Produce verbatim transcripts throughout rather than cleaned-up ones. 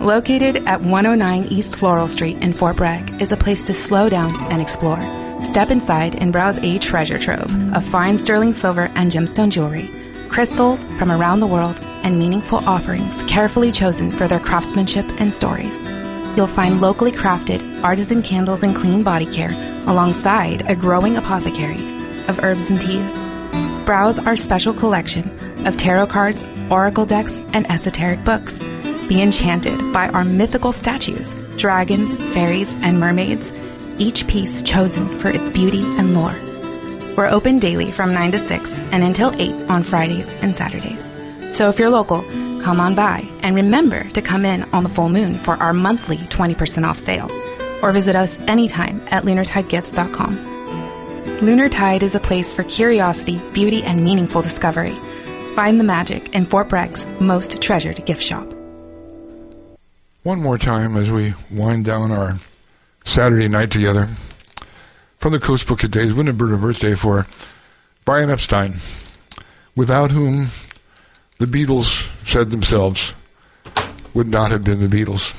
Located at one oh nine East Floral Street in Fort Bragg is a place to slow down and explore. Step inside and browse a treasure trove of fine sterling silver and gemstone jewelry, crystals from around the world, and meaningful offerings carefully chosen for their craftsmanship and stories. You'll find locally crafted artisan candles and clean body care alongside a growing apothecary of herbs and teas. Browse our special collection of tarot cards, oracle decks, and esoteric books. Be enchanted by our mythical statues, dragons, fairies, and mermaids, each piece chosen for its beauty and lore. We're open daily from nine to six and until eight on Fridays and Saturdays. So if you're local, come on by and remember to come in on the full moon for our monthly twenty percent off sale, or visit us anytime at lunar tide gifts dot com. Lunar Tide is a place for curiosity, beauty, and meaningful discovery. Find the magic in Fort Bragg's most treasured gift shop. One more time as we wind down our Saturday night together. From the Coast Book of Days, wouldn't it be a birthday for Brian Epstein, without whom the Beatles said themselves would not have been the Beatles.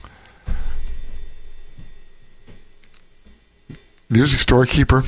Music Store Keeper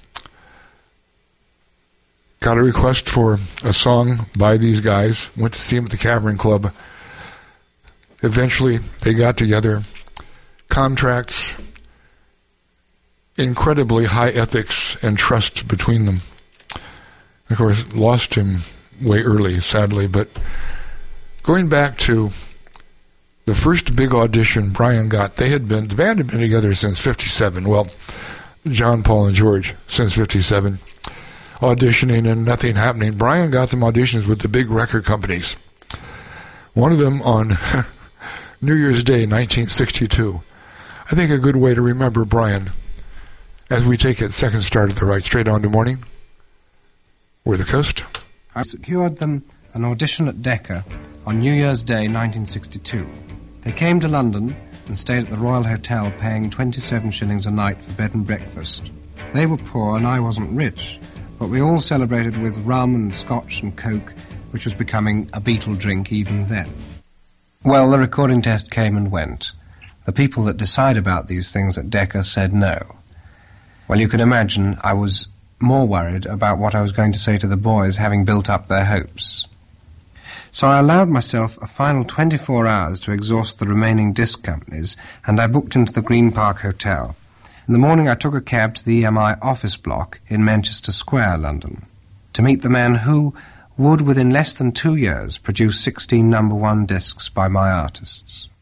got a request for a song by these guys, went to see them at the Cavern Club. Eventually, they got together. Contracts, incredibly high ethics and trust between them. Of course, lost him way early, sadly, but going back to the first big audition Brian got, they had been, the band had been together since fifty-seven. Well, John, Paul, and George since fifty-seven, auditioning and nothing happening. Brian got them auditions with the big record companies. One of them on New Year's Day, nineteen sixty-two. I think a good way to remember Brian as we take it second start at the right, straight on to morning. We're the Coast. I secured them an audition at Decca on New Year's Day, nineteen sixty-two. They came to London and stayed at the Royal Hotel, paying twenty-seven shillings a night for bed and breakfast. They were poor and I wasn't rich, but we all celebrated with rum and scotch and coke, which was becoming a Beatle drink even then. Well, the recording test came and went. The people that decide about these things at Decca said no. Well, you can imagine I was more worried about what I was going to say to the boys, having built up their hopes. So I allowed myself a final twenty-four hours to exhaust the remaining disc companies, and I booked into the Green Park Hotel. In the morning I took a cab to the E M I office block in Manchester Square, London, to meet the man who would, within less than two years, produce sixteen number one discs by my artists.